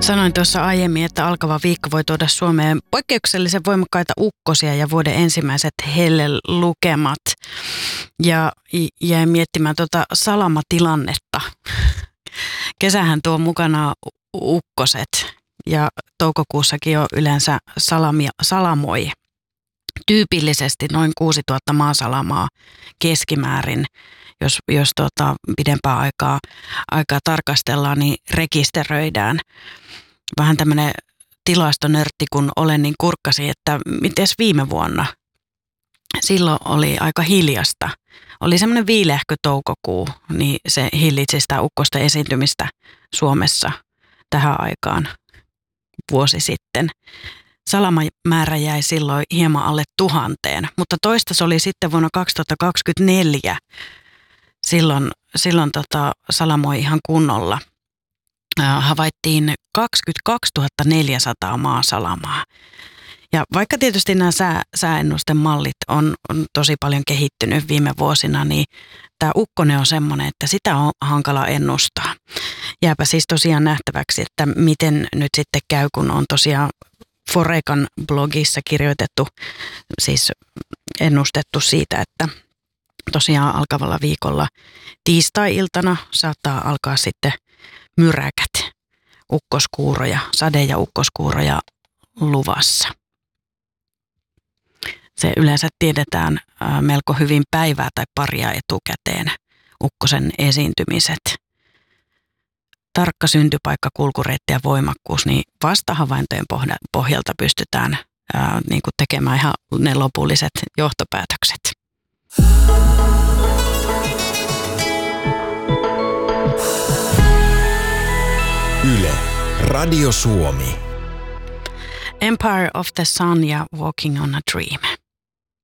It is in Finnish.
Sanoin tuossa aiemmin, että alkava viikko voi tuoda Suomeen poikkeuksellisen voimakkaita ukkosia ja vuoden ensimmäiset hellelukemat. Ja jäin miettimään tuota salamatilannetta. Kesähän tuo mukana ukkoset ja toukokuussakin jo yleensä salamoi. Tyypillisesti noin 6000 maasalamaa keskimäärin. Jos pidempää aikaa tarkastellaan, niin rekisteröidään. Vähän tämmöinen tilastonörtti, kun olen, niin kurkkasi, että mites viime vuonna? Silloin oli aika hiljasta. Oli semmoinen viilehkö toukokuu, niin se hillitsi sitä ukkosta esiintymistä Suomessa tähän aikaan vuosi sitten. Salamamäärä jäi silloin hieman alle 1000, mutta toista se oli sitten vuonna 2024. Silloin salamoi ihan kunnolla. Havaittiin 22 400 maasalamaa. Ja vaikka tietysti nämä sääennustemallit on tosi paljon kehittynyt viime vuosina, niin tämä ukkonen on semmoinen, että sitä on hankala ennustaa. Jääpä siis tosiaan nähtäväksi, että miten nyt sitten käy, kun on tosiaan Forecan blogissa kirjoitettu, siis ennustettu siitä, että tosiaan alkavalla viikolla tiistai-iltana saattaa alkaa sitten myräkät, ukkoskuuroja, sade- ja ukkoskuuroja luvassa. Se yleensä tiedetään melko hyvin päivää tai paria etukäteen, ukkosen esiintymiset. Tarkka syntypaikka, kulkureitti ja voimakkuus, niin vastahavaintojen pohjalta pystytään niin kuin tekemään ihan ne lopulliset johtopäätökset. Yle, Radio Suomi. Empire of the Sun ja Walking on a Dream.